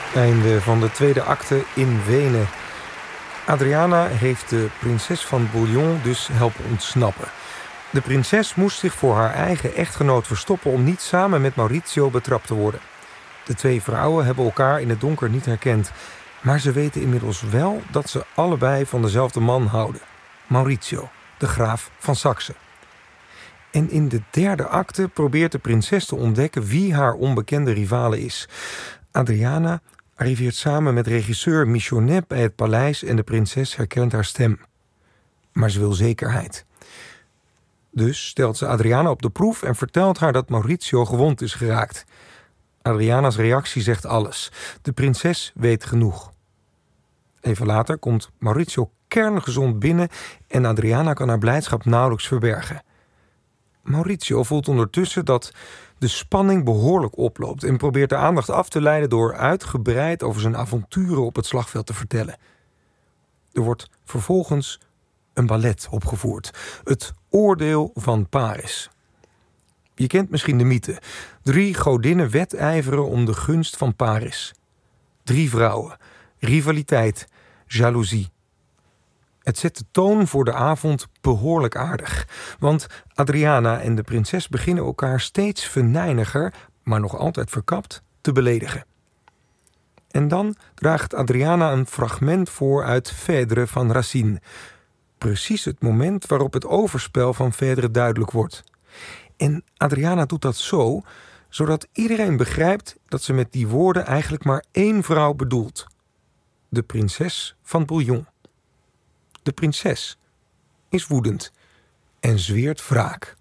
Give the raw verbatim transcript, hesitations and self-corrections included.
Einde van de tweede acte in Wenen. Adriana heeft de prinses van Bouillon dus helpen ontsnappen. De prinses moest zich voor haar eigen echtgenoot verstoppen om niet samen met Maurizio betrapt te worden. De twee vrouwen hebben elkaar in het donker niet herkend. Maar ze weten inmiddels wel dat ze allebei van dezelfde man houden. Maurizio, de graaf van Saxe. En in de derde acte probeert de prinses te ontdekken wie haar onbekende rivale is. Adriana arriveert samen met regisseur Michonnet bij het paleis en de prinses herkent haar stem. Maar ze wil zekerheid. Dus stelt ze Adriana op de proef en vertelt haar dat Maurizio gewond is geraakt. Adriana's reactie zegt alles. De prinses weet genoeg. Even later komt Maurizio kerngezond binnen en Adriana kan haar blijdschap nauwelijks verbergen. Maurizio voelt ondertussen dat de spanning behoorlijk oploopt en probeert de aandacht af te leiden door uitgebreid over zijn avonturen op het slagveld te vertellen. Er wordt vervolgens een ballet opgevoerd. Het Oordeel van Paris. Je kent misschien de mythe. Drie godinnen wedijveren om de gunst van Paris. Drie vrouwen. Rivaliteit. Jaloezie. Het zet de toon voor de avond behoorlijk aardig. Want Adriana en de prinses beginnen elkaar steeds venijniger, maar nog altijd verkapt, te beledigen. En dan draagt Adriana een fragment voor uit Phèdre van Racine. Precies het moment waarop het overspel van Phèdre duidelijk wordt. En Adriana doet dat zo, zodat iedereen begrijpt dat ze met die woorden eigenlijk maar één vrouw bedoelt. De prinses van Bouillon. De prinses is woedend en zweert wraak.